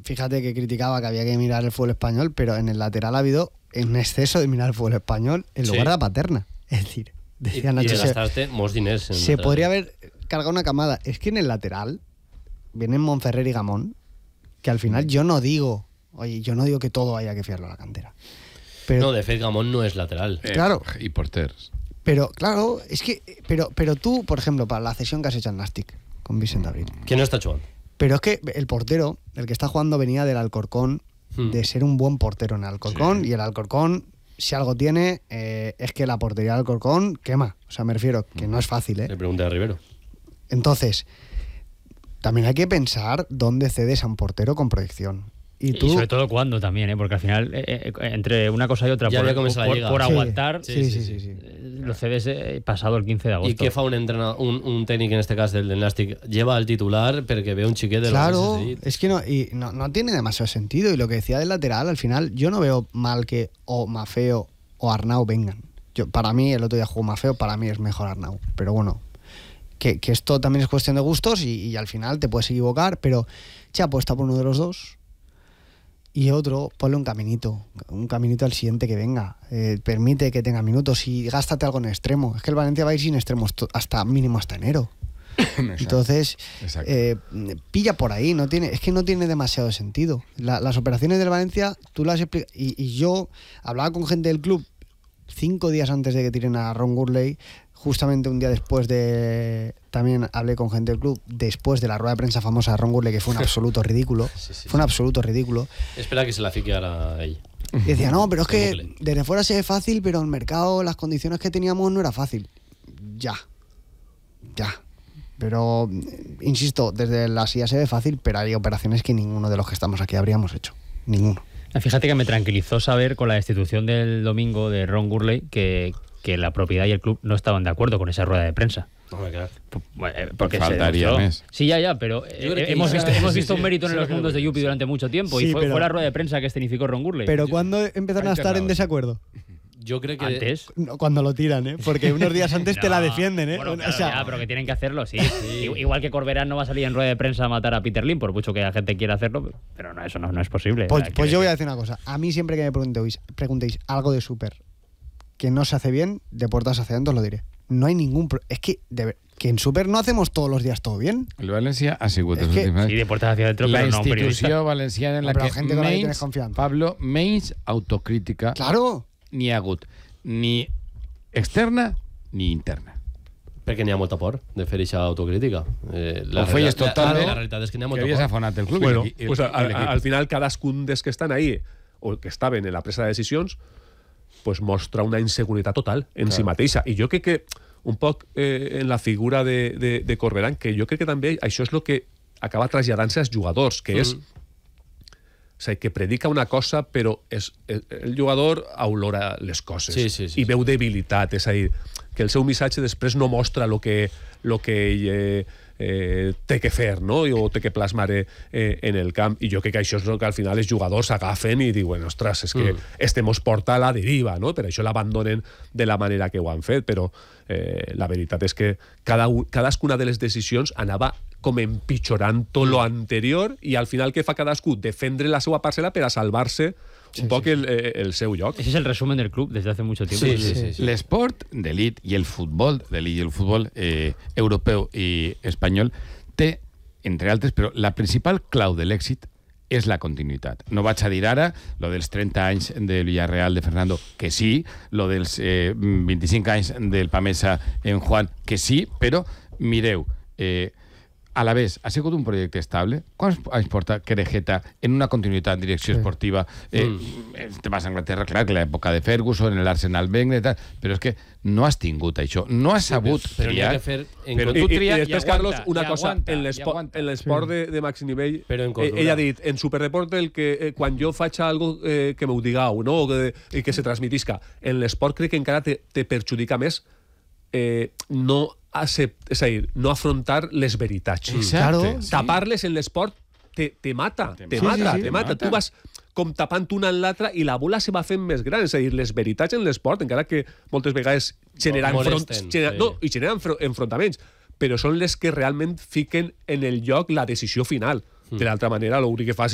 fíjate que criticaba que había que mirar el fútbol español, pero en el lateral ha habido un exceso de mirar el fútbol español en lugar de la Paterna. Es decir, decía Nacho, gastaste molts diners. Se podría haber cargado una camada. Es que en el lateral vienen Montferrer y Gamón, que al final yo no digo que todo haya que fiarlo a la cantera. Pero, no, de fet, Gamón no es lateral. Claro. Y porters. Pero, claro, es que... Pero tú, por ejemplo, para la cesión que has hecho al Nastic con Vicente Abril. Que no está jugando. Pero es que el portero, el que está jugando, venía del Alcorcón, de ser un buen portero en el Alcorcón, y el Alcorcón, si algo tiene, es que la portería del Alcorcón quema. O sea, me refiero que no es fácil, ¿eh? Le pregunté a Rivero. Entonces, también hay que pensar dónde cedes a un portero con proyección. Y sobre todo cuándo también, porque al final, entre una cosa y otra, por aguantar, lo cedes pasado el 15 de agosto. ¿Y qué fa un técnico en este caso del Nàstic? Lleva al titular porque ve un chiquet de Claro, es que no tiene demasiado sentido. Y lo que decía del lateral, al final, yo no veo mal que o Mafeo o Arnau vengan. Para mí, el otro día jugó Mafeo, para mí es mejor Arnau. Pero bueno, que esto también es cuestión de gustos y al final te puedes equivocar, pero apuesta por uno de los dos. Y otro, ponle un caminito al siguiente que venga. Permite que tenga minutos y gástate algo en extremo. Es que el Valencia va a ir sin extremos mínimo hasta enero. Entonces, pilla por ahí. Es que no tiene demasiado sentido. Las operaciones del Valencia, tú las explicas. Y yo hablaba con gente del club 5 días antes de que tiren a Ron Gurley. Justamente un día después también hablé con gente del club después de la rueda de prensa famosa de Ron Gurley, que fue un absoluto ridículo. Fue un absoluto ridículo. Espera que se la fique ahora a ella. Y decía, no, pero es que desde fuera se ve fácil, pero en el mercado las condiciones que teníamos no era fácil. Ya. Pero, insisto, desde la silla se ve fácil, pero hay operaciones que ninguno de los que estamos aquí habríamos hecho. Ninguno. Fíjate que me tranquilizó saber con la destitución del domingo de Ron Gurley que la propiedad y el club no estaban de acuerdo con esa rueda de prensa. Porque faltaría mes. Sí, ya, pero hemos visto un mérito en los mundos de Yupi durante mucho tiempo, y fue la rueda de prensa que escenificó Ron Gurley. Pero ¿cuándo empezaron a estar en desacuerdo? Yo creo que antes. No, cuando lo tiran, ¿eh? Porque unos días antes te la defienden, ¿eh? Bueno, claro, pero que tienen que hacerlo, sí. Igual que Corberán no va a salir en rueda de prensa a matar a Peter Lim, por mucho que la gente quiera hacerlo, pero no, eso no es posible. Pues yo voy a decir una cosa. A mí siempre que me preguntéis algo de Super que no se hace bien, de puertas hacia adentro os lo diré. No hay ningún... Es que en Super no hacemos todos los días todo bien. El Valencia ha sigut sí, de puertas hacia adentro, la però no institució valenciana en la que gente con la que tienes confianza. Pablo, menys autocrítica ni ha hagut, ni externa ni interna. Perquè n'hi ha molta por de fer aquesta autocrítica. La realitat és que n'hi ha molta por. Que havies afonat el club. Bueno, pues al final cadascun dels que estan ahí o que estaven en la presa de decisions pues mostra una inseguretat total en si mateixa. I jo crec que un poc en la figura de Corberán, que jo crec que també això és el que acaba traslladant-se als jugadors, que és o sigui, que predica una cosa, però el jugador olora les coses i veu debilitat. És a dir, que el seu missatge després no mostra el que ell té que fer, no? O té que plasmar en el camp. I jo crec que això és el que al final els jugadors agafen i diuen, ostres, és que este mos porta a la deriva, no? Per això l'abandonen de la manera que ho han fet, però la veritat és que cadascuna de les decisions anava com empitjorant tot lo anterior i al final què fa cadascú? Defendre la seva parcela per a salvar-se un poc el seu lloc. Ese es el resumen del club desde hace mucho tiempo. Sí. L'esport d'elit i el futbol d'elit i el futbol europeu i espanyol té, entre altres, però la principal clau de l'èxit és la continuïtat. No vaig a dir ara lo dels 30 anys del Villarreal de Fernando, que sí, lo dels 25 anys del Pamesa en Juan, que sí, però mireu, a la vez, ha sigut un projecte estable? Quants anys porta Querejeta en una continuïtat en direcció esportiva? Te vas a Anglaterra, clar, que l'època de Ferguson, en l'Arsenal Wenger i tal, però és que no has tingut això, no has sabut triar. Però tu tria i després, Carlos, una cosa, en l'esport de màxim nivell, ell ha dit, en Superdeport, quan jo faig algo que m'ho digueu, no? I que se transmitisca. En l'esport crec que encara te perjudica més no afrontar les veritats. Tapar-les en l'esport te mata. Tu vas com tapant una en l'altra i la bola se va fent més gran. És a dir, les veritats en l'esport, encara que moltes vegades generen enfrontaments, però són les que realment fiquen en el lloc la decisió final. De l'altra manera, l'únic que fa